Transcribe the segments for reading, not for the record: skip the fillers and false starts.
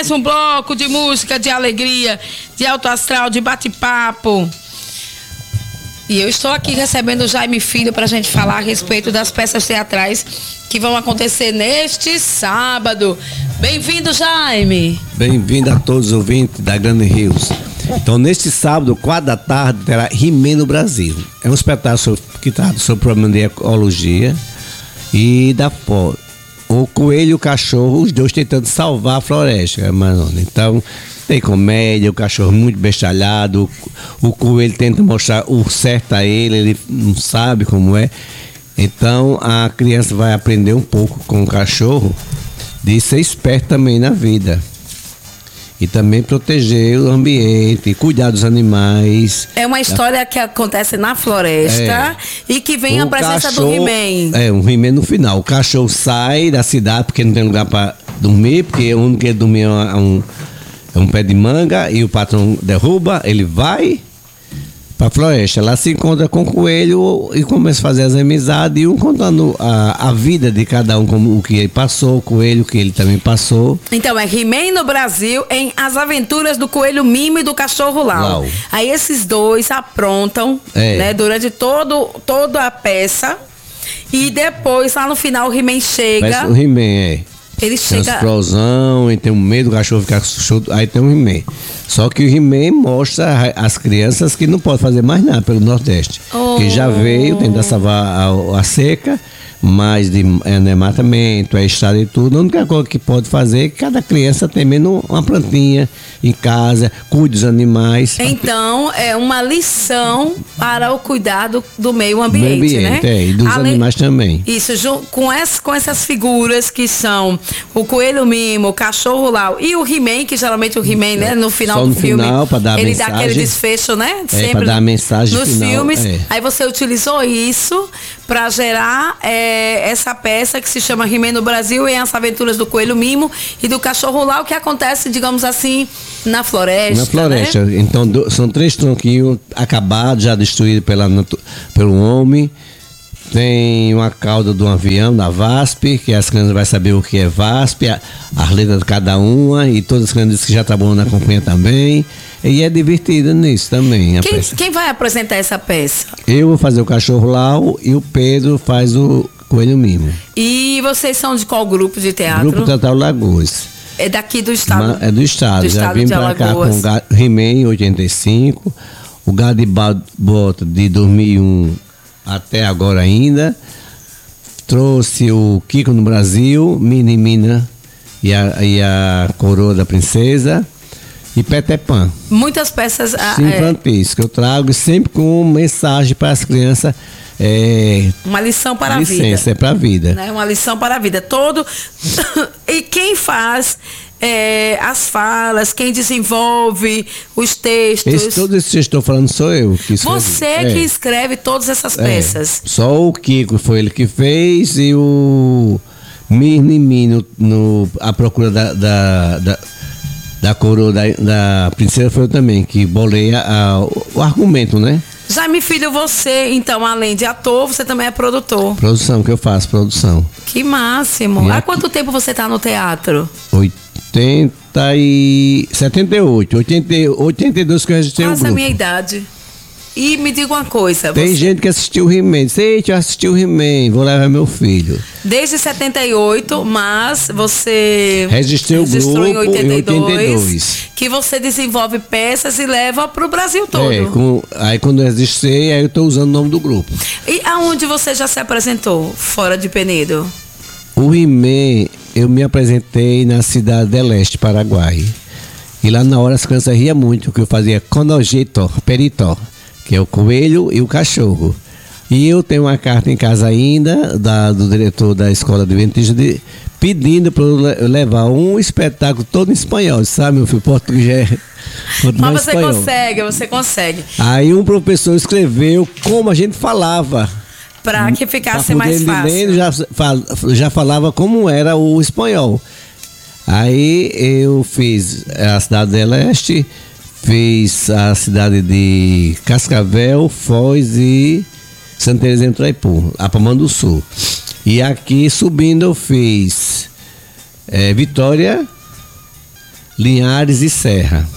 mais um bloco de música, de alegria, de alto astral, de bate-papo. E eu estou aqui recebendo o Jaime Filho para a gente falar a respeito das peças teatrais que vão acontecer neste sábado. Bem-vindo, Jaime. Bem-vindo a todos os ouvintes da Grande Rios. Então, neste sábado, 4 da tarde, terá He-Man no Brasil. É um espetáculo que trata sobre o problema de ecologia e da fome. O coelho e o cachorro, os dois tentando salvar a floresta amazônica. Então, tem comédia, o cachorro muito bestalhado, o coelho tenta mostrar o certo a ele não sabe como é. Então, a criança vai aprender um pouco com o cachorro de ser esperto também na vida. E também proteger o ambiente, cuidar dos animais. É uma história que acontece na floresta e que vem a presença do He-Man. É, um He-Man no final. O cachorro sai da cidade porque não tem lugar para dormir, porque o único que ele dormir é um pé de manga e o patrão derruba, ele vai para a floresta. Lá se encontra com o coelho e começa a fazer as amizades, e um contando a vida de cada um, como o que ele passou, o coelho que ele também passou. Então é He-Man no Brasil em As Aventuras do Coelho Mimo e do Cachorro Lau. Aí esses dois aprontam, né, durante toda a peça, e depois lá no final o He-Man chega. Mas o He-Man ele tem chega... explosão, e tem um medo do cachorro ficar chuto, aí tem um He-Man. Só que o He-Man mostra às crianças que não pode fazer mais nada pelo Nordeste. Que já veio tentar salvar a seca, mas de desmatamento, estrada e tudo. A única coisa que pode fazer é que cada criança tem menos uma plantinha em casa, cuide dos animais. Então, é uma lição para o cuidado do meio ambiente, né? E dos animais também. Isso, com essas figuras que são o Coelho Mimo, o Cachorro Lau e o He-Man, que geralmente o He-Man, né, no final do filme, final, dar ele mensagem, dá aquele desfecho, né? Sempre para dar a mensagem nos final, filmes. Aí você utilizou isso para gerar essa peça que se chama He-Man no Brasil, em As Aventuras do Coelho Mimo e do Cachorro Lau, que acontece, digamos assim, na floresta. Na floresta. Né? Então, são 3 tronquinhos acabados, já destruídos pelo homem. Tem uma cauda de um avião, da VASP, que as crianças vão saber o que é VASP, as letras de cada uma, e todas as crianças que já trabalham na companhia também. E é divertida nisso também. Quem vai apresentar essa peça? Eu vou fazer o Cachorro Lau e o Pedro faz o Coelho Mimo. E vocês são de qual grupo de teatro? Grupo Teatral Lagoas. É daqui do estado? É do estado. Já vim para cá com o He-Man em 85, o Gadibota de 2001 até agora ainda. Trouxe o Kiko no Brasil, Mini Mina e a Coroa da Princesa. E Peter Pan. Muitas peças infantis que eu trago sempre com mensagem para as crianças. Uma lição para a vida. Licença, é para a vida. Né? Uma lição para a vida. E quem faz as falas, quem desenvolve os textos. Todos esses que estou falando sou eu. Que você que escreve todas essas peças. Só o Kiko foi ele que fez, e o Mini a procura da coroa da princesa foi eu também, que bolei o argumento, né? Jaime Filho, você, então, além de ator, você também é produtor. Produção, que eu faço, produção. Que máximo. Há quanto tempo você está no teatro? 78, 82 que eu registrei o grupo. Quase a minha idade. E me diga uma coisa. Tem gente que assistiu o He-Man. Eita, eu assisti o He-Man, vou levar meu filho. Desde 78, mas você registrou o grupo em 82. Que você desenvolve peças e leva para o Brasil todo. Aí quando eu registrei, aí eu estou usando o nome do grupo. E aonde você já se apresentou, fora de Penedo? O He-Man, eu me apresentei na cidade de Leste, Paraguai. E lá na hora as crianças riam muito, que eu fazia Conojito, Peritó, que é o coelho e o cachorro. E eu tenho uma carta em casa ainda, do diretor da Escola Adventista, pedindo para eu levar um espetáculo todo em espanhol, sabe, meu filho? Português mas você espanhol. Você consegue. Aí um professor escreveu como a gente falava. Para que ficasse mais fácil. Já falava como era o espanhol. Aí eu fiz a cidade de Leste, fiz a cidade de Cascavel, Foz e Santa Teresa do Itaipu, Apamã do Sul. E aqui subindo eu fiz Vitória, Linhares e Serra.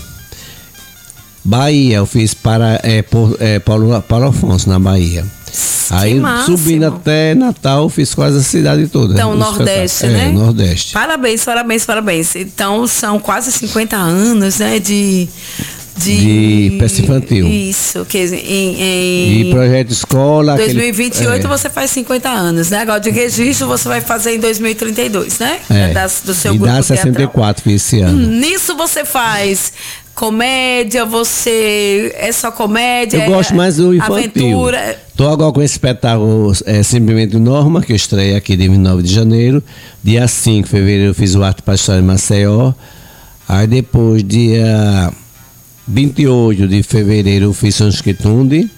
Bahia, eu fiz para Paulo Afonso, na Bahia. Aí subindo até Natal, eu fiz quase a cidade toda. Então, Nordeste, né? Nordeste. Parabéns. Então, são quase 50 anos, né? De peça infantil. Isso. E projeto escola. 2028 você faz 50 anos, né? Agora de registro você vai fazer em 2032, né? Do seu grupo teatral. 64 fiz esse ano. Nisso você faz comédia, é só comédia? Eu gosto mais do infantil. Aventura. Estou agora com esse espetáculo Simplesmente Norma, que eu estreio aqui dia 29 de janeiro. Dia 5 de fevereiro eu fiz o Arte para a História em Maceió. Aí depois, dia 28 de fevereiro eu fiz São Esquitunde.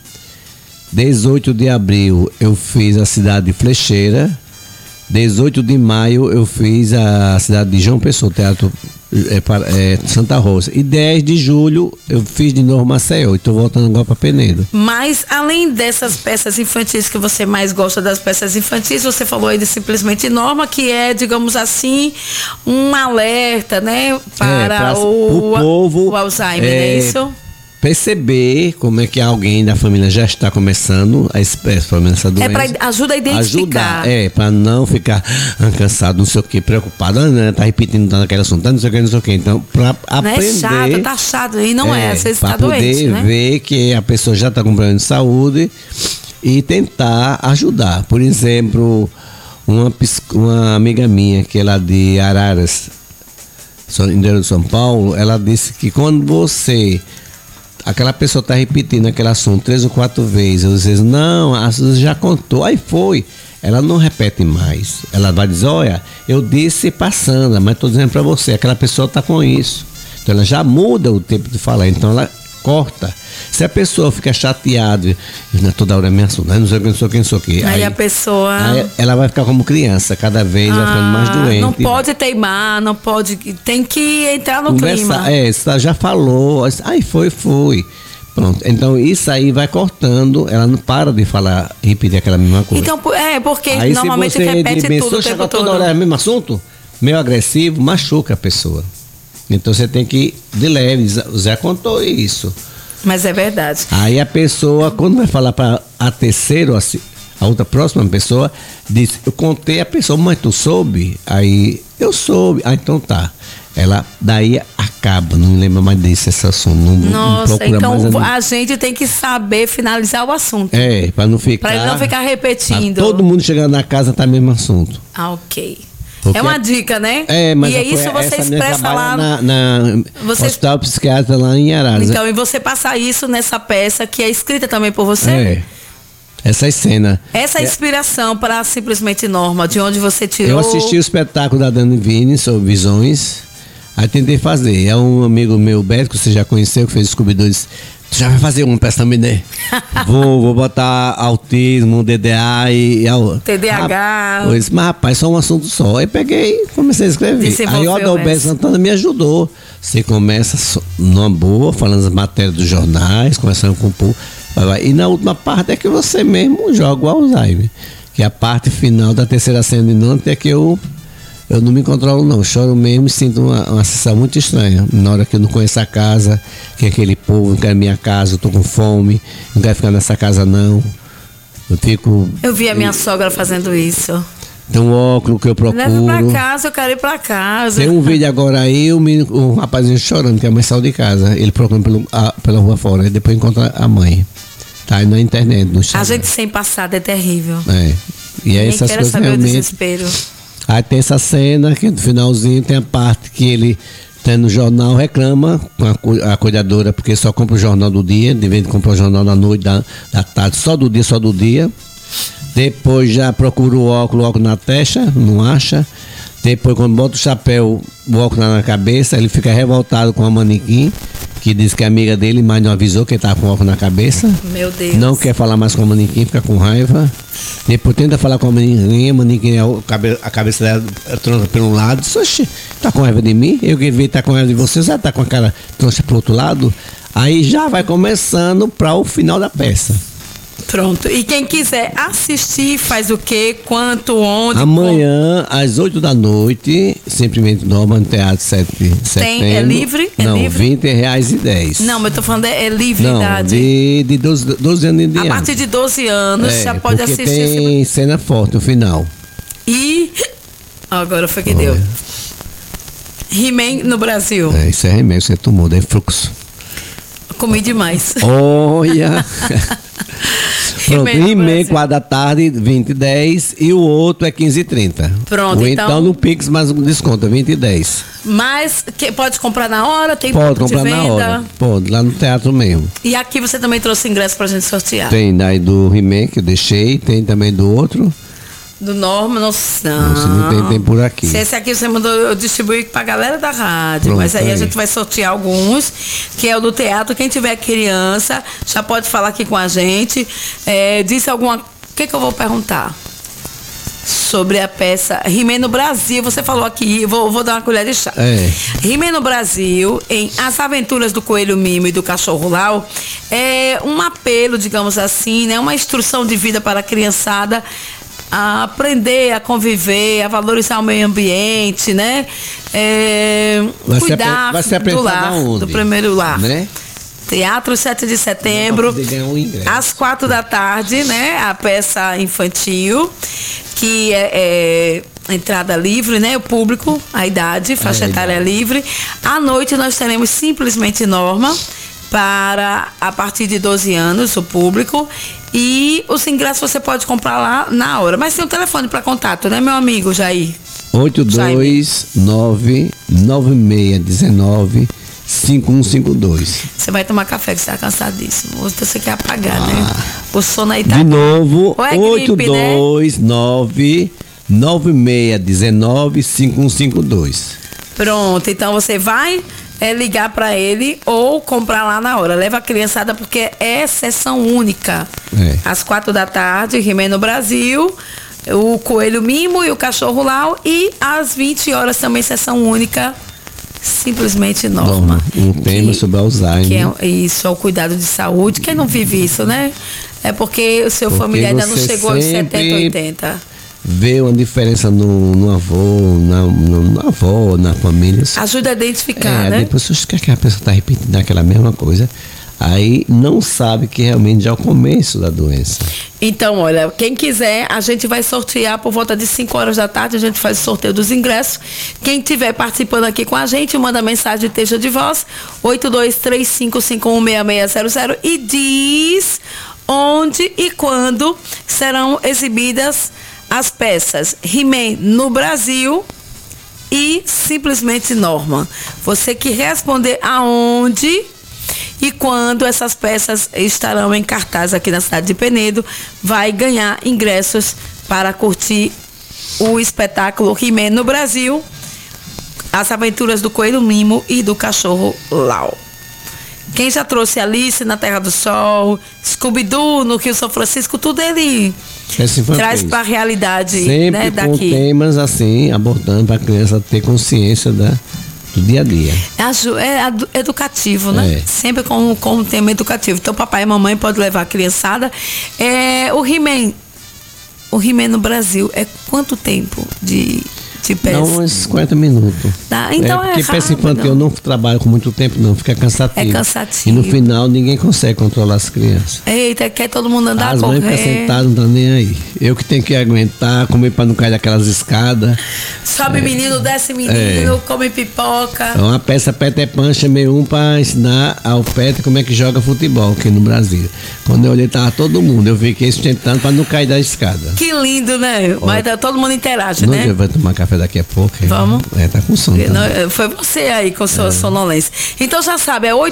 18 de abril eu fiz a cidade de Flecheira. 18 de maio eu fiz a cidade de João Pessoa, Teatro Santa Rosa. E 10 de julho eu fiz de novo Maceió. Estou voltando agora para Penedo. Mas além dessas peças infantis que você mais gosta das peças infantis, você falou aí de Simplesmente Norma, que é, digamos assim, um alerta, né, para o povo, o Alzheimer, não é isso? Perceber como é que alguém da família já está começando a experimentar essa doença. Ajuda a identificar. Para não ficar cansado, não sei o que, preocupado, né? Tá repetindo naquele assunto, não sei o que. Então, para aprender. Não é chato, tá chato, e não às vezes está doente, né? Para poder ver que a pessoa já está com problema de saúde e tentar ajudar. Por exemplo, uma amiga minha, que é lá de Araras, interior de São Paulo, ela disse que quando aquela pessoa está repetindo aquele assunto 3 ou 4 vezes, às vezes, não, já contou, aí foi. Ela não repete mais. Ela vai dizer, olha, eu disse passando, mas estou dizendo para você, aquela pessoa está com isso. Então ela já muda o tempo de falar, então ela corta. Se a pessoa fica chateada, toda hora é meu assunto, não sei o que. Aí a pessoa. Aí ela vai ficar como criança, cada vez vai ficando mais doente. Não pode teimar, não pode. Tem que entrar no clima. Você já falou, aí foi. Pronto. Então isso aí vai cortando, ela não para de falar, repetir aquela mesma coisa. Então, porque aí, normalmente repete tudo o tempo todo. Toda hora é o mesmo assunto, meio agressivo, machuca a pessoa. Então você tem que ir de leve, já contou isso. Mas é verdade. Aí a pessoa, quando vai falar para a terceira, a outra próxima pessoa, diz, eu contei a pessoa, mas tu soube? Aí, eu soube. Ah, então tá. Ela daí acaba, não lembra mais desse assunto. Nossa, não então a gente tem que saber finalizar o assunto. Para não ficar repetindo. Todo mundo chegando na casa tá no mesmo assunto. Ok. É uma dica, né? Mas e é isso você expressa lá no Hospital Psiquiatra lá em Araras. Então, e você passa isso nessa peça que é escrita também por você? Essa cena. Essa inspiração para Simplesmente Norma, de onde você tirou? Eu assisti o espetáculo da Dani Vini sobre visões. Aí tentei fazer. É um amigo meu, Beto, que você já conheceu, que fez Descobridores. Tu já vai fazer uma peça também, né? vou botar autismo, DDA e TDAH. Mas rapaz, só um assunto só. Aí peguei e comecei a escrever. Aí o Adalberto Santana me ajudou. Você começa numa boa, falando as matérias dos jornais, conversando com o povo. E na última parte é que você mesmo joga o Alzheimer. Que é a parte final da terceira cena de Nantes é que eu não me controlo não, choro mesmo e sinto uma sensação muito estranha. Na hora que eu não conheço a casa, que é aquele povo, não quero minha casa, eu tô com fome, não quero ficar nessa casa não. Eu vi a minha sogra fazendo isso. Tem um óculos que eu procuro. Leva pra casa, eu quero ir pra casa. Tem um vídeo agora aí, um rapazinho chorando, que a mãe saiu de casa. Ele procura pela rua fora, e depois encontra a mãe. Tá aí na internet, no Instagram. A gente sem passado é terrível. E aí essas coisas saber realmente... o desespero. Aí tem essa cena que no finalzinho tem a parte que ele tá no jornal, reclama com a cuidadora, porque só compra o jornal do dia, de vez de comprar o jornal da noite, da tarde, só do dia. Depois já procura o óculos na testa, não acha. Depois quando bota o chapéu, o óculos na cabeça, ele fica revoltado com a manequim, que diz que é amiga dele, mas não avisou que ele estava com o óculos na cabeça. Meu Deus. Não quer falar mais com a manequim, fica com raiva. Depois tenta falar com a manequim, a cabeça dela troncha pelo lado. Diz, oxe, tá com raiva de mim? Eu que vi tá com raiva de você, já tá com a cara troncha pro outro lado. Aí já vai começando para o final da peça. Pronto. E quem quiser assistir, faz o quê? Quanto, onde? Amanhã, às 8 da noite, simplesmente Norma, no Teatro 7 de Setembro. É livre? Não, livre? R$20,10. Não, mas eu tô falando, é livre Não, idade. de 12 anos em diante. A partir de 12 anos, já pode porque assistir. Tem cena forte no final. E... agora foi que deu. He-Man no Brasil. Isso é remédio, você tomou, é fluxo. Comi demais. Olha! Pronto, He-Man, 4 da tarde, 20,10 e o outro é 15,30. Pronto, ou então no Pix, mais um desconto, 20,10. Mas pode comprar na hora? Tem pode ponto comprar de venda? na hora. Pode, lá no teatro mesmo. E aqui você também trouxe ingresso pra gente sortear? Tem daí do He-Man que eu deixei, tem também do outro. Do Norma, não. Se não tem por aqui. Se esse aqui você mandou eu distribuir pra galera da rádio. Pronto, mas aí a gente vai sortear alguns, que é o do teatro. Quem tiver criança, já pode falar aqui com a gente. Disse alguma. O que eu vou perguntar? Sobre a peça He-Man no Brasil. Você falou aqui, vou dar uma colher de chá. He-Man no Brasil, em As Aventuras do Coelho Mimo e do Cachorro Lau, é um apelo, digamos assim, né? Uma instrução de vida para a criançada a aprender a conviver, a valorizar o meio ambiente, né? Cuidar do lar, do primeiro lar. Né? Teatro 7 de Setembro, às 4 da tarde, né? A peça infantil, que é entrada livre, né? O público, a idade, faixa etária livre. À noite nós teremos simplesmente Norma, para a partir de 12 anos, o público. E os ingressos você pode comprar lá na hora. Mas tem um telefone para contato, né, meu amigo Jair? 829-9619-5152. Você vai tomar café, que você está cansadíssimo. Ou você quer apagar, né? O sono aí tá... De novo, 829-9619-5152. Pronto, então você vai... ligar para ele ou comprar lá na hora. Leva a criançada porque é sessão única. Às 4 da tarde, He-Man no Brasil, o Coelho Mimo e o Cachorro Lau. E às 20 horas também sessão única, simplesmente Norma. Um tema sobre Alzheimer. Isso, é o cuidado de saúde. Quem não vive isso, né? É porque o seu familiar ainda não chegou aos 70, 80. Vê uma diferença no avô, na avó, na família. Ajuda a identificar, né? Depois você quer que a pessoa está repetindo aquela mesma coisa, aí não sabe que realmente já é o começo da doença. Então, olha, quem quiser, a gente vai sortear por volta de 5 horas da tarde, a gente faz o sorteio dos ingressos. Quem estiver participando aqui com a gente, manda mensagem de texto de voz, 8235516600 e diz onde e quando serão exibidas as peças He-Man no Brasil e simplesmente Norma. Você que responder aonde e quando essas peças estarão em cartaz aqui na cidade de Penedo, vai ganhar ingressos para curtir o espetáculo He-Man no Brasil, As Aventuras do Coelho Mimo e do Cachorro Lau. Quem já trouxe Alice na Terra do Sol, Scooby-Doo no Rio São Francisco, tudo ele traz para a realidade, sempre, né, daqui. Com temas assim, abordando para a criança ter consciência do dia a dia. É educativo, né? Sempre com um tema educativo. Então, papai e mamãe podem levar a criançada. O He-Man no Brasil é quanto tempo de peça? Não, uns 50 minutos. Então porque peça infantil eu não trabalho com muito tempo, não, fica cansativo. É cansativo. E no final ninguém consegue controlar as crianças. Eita, quer todo mundo andar, as correr. As mães ficam sentadas, não estão nem aí. Eu que tenho que aguentar, comer para não cair daquelas escadas. Sobe menino, desce menino, come pipoca. É uma peça Peter Pan, chamei para ensinar ao Peter como é que joga futebol aqui no Brasil. Quando eu olhei, tava todo mundo. Eu fiquei sustentando para não cair da escada. Que lindo, né? Mas todo mundo interage, né? Eu vou tomar café daqui a pouco. Vamos? Tá com sono. Tá? Foi você aí com sua sonolência. Então já sabe, é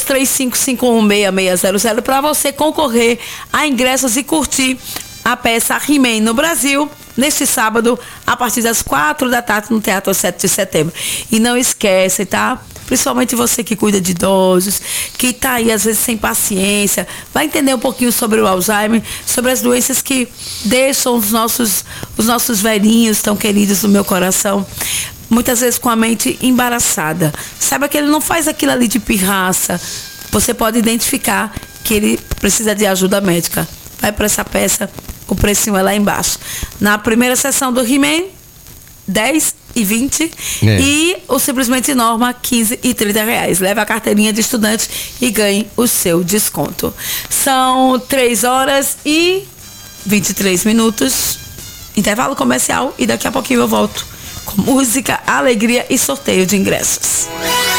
8235516600 para você concorrer a ingressos e curtir a peça He-Man no Brasil, neste sábado, a partir das 4 da tarde, no Teatro 7 de Setembro. E não esquece, tá? Principalmente você que cuida de idosos, que está aí às vezes sem paciência, vai entender um pouquinho sobre o Alzheimer, sobre as doenças que deixam os nossos velhinhos tão queridos no meu coração, muitas vezes com a mente embaraçada. Saiba que ele não faz aquilo ali de pirraça. Você pode identificar que ele precisa de ajuda médica. vai para essa peça, o precinho é lá embaixo. Na primeira sessão do He-Man, 10 e 20 e o Simplesmente Norma, 15 e 30 reais. Leve a carteirinha de estudante e ganhe o seu desconto. São 3 horas e 23 minutos, intervalo comercial, e daqui a pouquinho eu volto com música, alegria e sorteio de ingressos.